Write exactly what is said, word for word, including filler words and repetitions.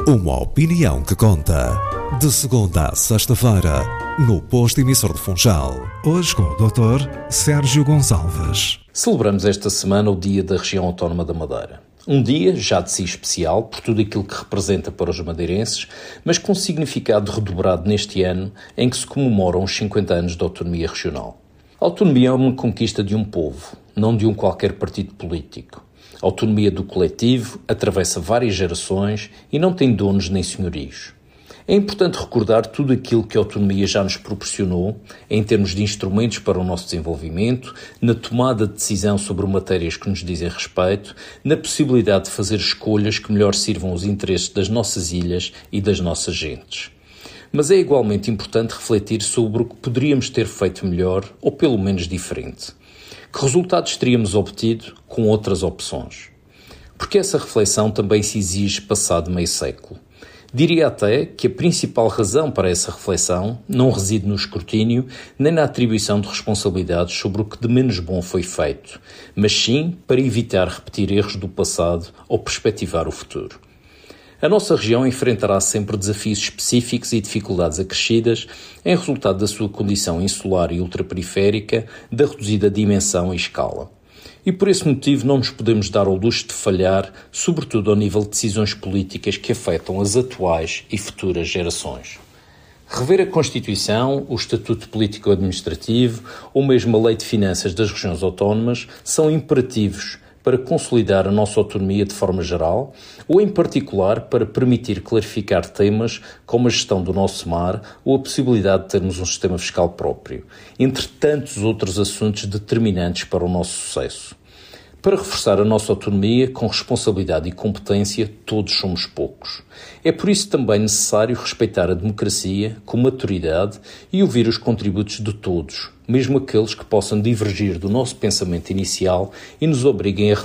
Uma opinião que conta. De segunda a sexta-feira, no Posto Emissor de Funchal. Hoje com o doutor Sérgio Gonçalves. Celebramos esta semana o Dia da Região Autónoma da Madeira. Um dia já de si especial por tudo aquilo que representa para os madeirenses, mas com significado redobrado neste ano em que se comemoram os cinquenta anos de autonomia regional. A autonomia é uma conquista de um povo, não de um qualquer partido político. A autonomia do coletivo atravessa várias gerações e não tem donos nem senhorios. É importante recordar tudo aquilo que a autonomia já nos proporcionou em termos de instrumentos para o nosso desenvolvimento, na tomada de decisão sobre matérias que nos dizem respeito, na possibilidade de fazer escolhas que melhor sirvam os interesses das nossas ilhas e das nossas gentes. Mas é igualmente importante refletir sobre o que poderíamos ter feito melhor ou pelo menos diferente. Que resultados teríamos obtido com outras opções? Porque essa reflexão também se exige passado meio século. Diria até que a principal razão para essa reflexão não reside no escrutínio nem na atribuição de responsabilidades sobre o que de menos bom foi feito, mas sim para evitar repetir erros do passado ou perspectivar o futuro. A nossa região enfrentará sempre desafios específicos e dificuldades acrescidas em resultado da sua condição insular e ultraperiférica, da reduzida dimensão e escala. E por esse motivo não nos podemos dar ao luxo de falhar, sobretudo ao nível de decisões políticas que afetam as atuais e futuras gerações. Rever a Constituição, o Estatuto Político-Administrativo ou mesmo a Lei de Finanças das Regiões Autónomas são imperativos para consolidar a nossa autonomia de forma geral ou, em particular, para permitir clarificar temas como a gestão do nosso mar ou a possibilidade de termos um sistema fiscal próprio, entre tantos outros assuntos determinantes para o nosso sucesso. Para reforçar a nossa autonomia, com responsabilidade e competência, todos somos poucos. É por isso também necessário respeitar a democracia com maturidade e ouvir os contributos de todos, mesmo aqueles que possam divergir do nosso pensamento inicial e nos obriguem a